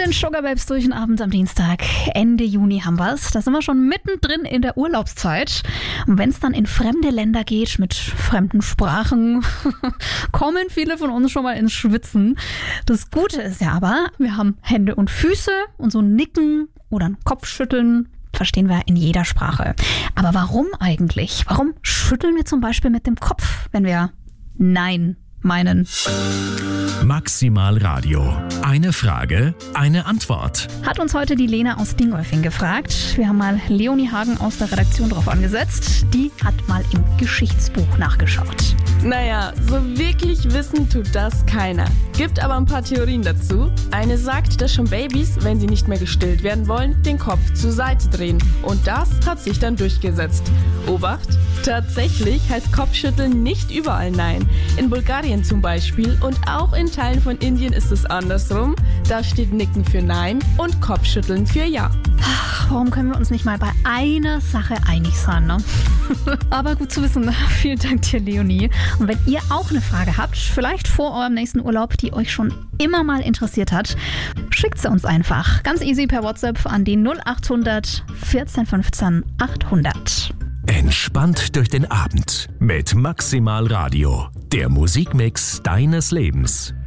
den Sugar Babes durch den Abend am Dienstag. Ende Juni haben wir es. Da sind wir schon mittendrin in der Urlaubszeit. Und wenn es dann in fremde Länder geht mit fremden Sprachen, kommen viele von uns schon mal ins Schwitzen. Das Gute ist ja aber, wir haben Hände und Füße und so ein Nicken oder ein Kopfschütteln verstehen wir in jeder Sprache. Aber warum eigentlich? Warum schütteln wir zum Beispiel mit dem Kopf, wenn wir Nein meinen? Maximal Radio. Eine Frage, eine Antwort. Hat uns heute die Lena aus Dingolfing gefragt. Wir haben mal Leonie Hagen aus der Redaktion drauf angesetzt. Die hat mal im Geschichtsbuch nachgeschaut. Naja, so wirklich wissen tut das keiner. Gibt aber ein paar Theorien dazu. Eine sagt, dass schon Babys, wenn sie nicht mehr gestillt werden wollen, den Kopf zur Seite drehen. Und das hat sich dann durchgesetzt. Obacht! Tatsächlich heißt Kopfschütteln nicht überall Nein. In Bulgarien zum Beispiel und auch in Teilen von Indien ist es andersrum. Da steht Nicken für Nein und Kopfschütteln für Ja. Ach, warum können wir uns nicht mal bei einer Sache einig sein, ne? Aber gut zu wissen. Vielen Dank dir, Leonie. Und wenn ihr auch eine Frage habt, vielleicht vor eurem nächsten Urlaub, die euch schon immer mal interessiert hat, schickt sie uns einfach. Ganz easy per WhatsApp an die 0800 14 15 800. Entspannt durch den Abend mit Maximal Radio. Der Musikmix deines Lebens.